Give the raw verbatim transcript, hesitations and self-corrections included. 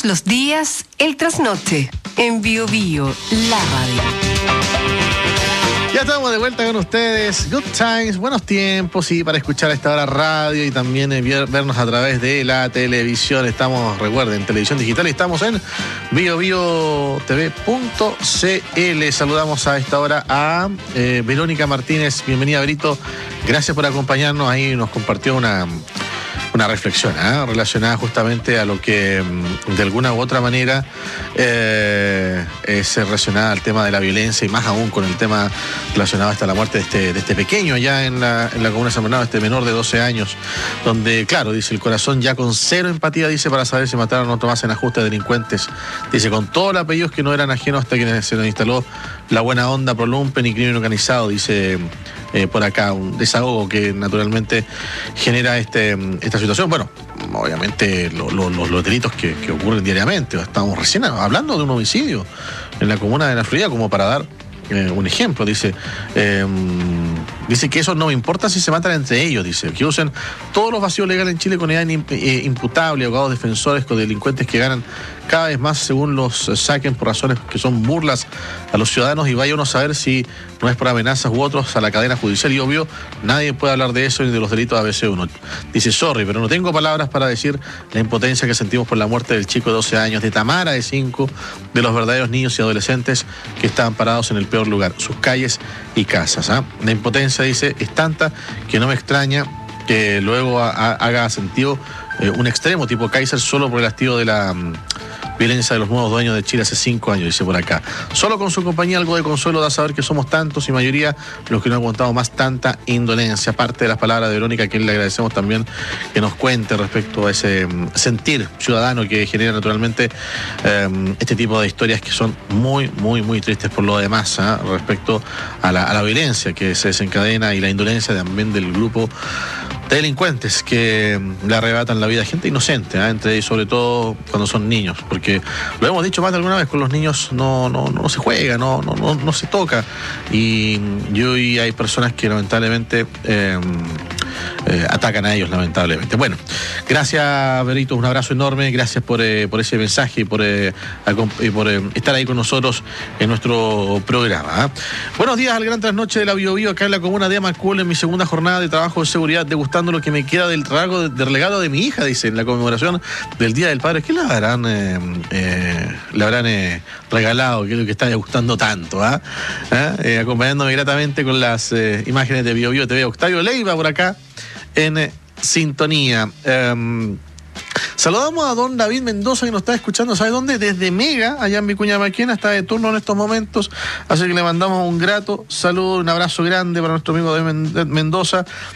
Todos los días, el trasnoche, en Bio Bio, la radio. Ya estamos de vuelta con ustedes. Good times, buenos tiempos, sí, para escuchar a esta hora radio y también eh, vernos a través de la televisión. Estamos, recuerden, televisión digital y estamos en bio bio t v punto c l. Saludamos a esta hora a eh, Verónica Martínez. Bienvenida, Berito. Gracias por acompañarnos. Ahí nos compartió una... una reflexión ¿eh? relacionada justamente a lo que de alguna u otra manera eh, es relacionada al tema de la violencia y más aún con el tema relacionado hasta la muerte de este, de este pequeño allá en la, en la comuna de San Bernardo, este menor de doce años, donde, claro, dice, el corazón ya con cero empatía, dice, para saber si mataron o no más en ajuste de delincuentes. Dice, con todos los apellidos que no eran ajenos hasta que se nos instaló la buena onda pro lumpen y crimen organizado, dice... Eh, por acá, un desahogo que naturalmente genera este, esta situación. Bueno, obviamente lo, lo, los, los delitos que, que ocurren diariamente. Estamos recién hablando de un homicidio en la comuna de La Florida, como para dar eh, un ejemplo. Dice, eh, dice que eso no me importa si se matan entre ellos, dice, que usen todos los vacíos legales en Chile con edad imputable, abogados defensores con delincuentes que ganan cada vez más según los saquen por razones que son burlas a los ciudadanos, y vaya uno a saber si no es por amenazas u otros a la cadena judicial, y obvio nadie puede hablar de eso ni de los delitos A B C uno. Dice, sorry, pero no tengo palabras para decir la impotencia que sentimos por la muerte del chico de doce años, de Tamara de cinco, de los verdaderos niños y adolescentes que estaban parados en el peor lugar, sus calles y casas. ¿eh? La impotencia, dice, es tanta que no me extraña que luego a, a, haga sentido eh, un extremo tipo Kaiser solo por el hastío de la um, violencia de los nuevos dueños de Chile hace cinco años, dice por acá. Solo con su compañía algo de consuelo da saber que somos tantos y mayoría los que no han aguantado más tanta indolencia. Aparte de las palabras de Verónica, a quien le agradecemos también que nos cuente respecto a ese um, sentir ciudadano que genera naturalmente um, este tipo de historias que son muy, muy, muy tristes por lo demás, ¿eh? respecto a la, a la violencia que se desencadena y la indolencia también del grupo de delincuentes que le arrebatan la vida a gente inocente, ¿eh? entre y sobre todo cuando son niños, porque lo hemos dicho más de alguna vez, con los niños no, no, no se juega, no, no, no, no se toca, y, y hoy hay personas que lamentablemente eh, eh, atacan a ellos, lamentablemente. Bueno, gracias, Berito, un abrazo enorme, gracias por, eh, por ese mensaje y por, eh, y por eh, estar ahí con nosotros en nuestro programa. ¿eh? Buenos días al gran trasnoche de la Bio Bio, acá en la comuna de Amacul, en mi segunda jornada de trabajo de seguridad, degustando lo que me queda del trago de, de regalo de mi hija, dice, en la conmemoración del Día del Padre. ¿Qué le habrán, eh, eh, le habrán eh, regalado? ¿Qué es lo que está gustando tanto? ¿eh? ¿Eh? Eh, acompañándome gratamente con las eh, imágenes de Bio Bio T V. Octavio Leiva por acá en eh, sintonía. Um, Saludamos a don David Mendoza, que nos está escuchando, ¿sabe dónde? Desde Mega, allá en Vicuña Maquena, está de turno en estos momentos, así que le mandamos un grato saludo, un abrazo grande para nuestro amigo David Mendoza,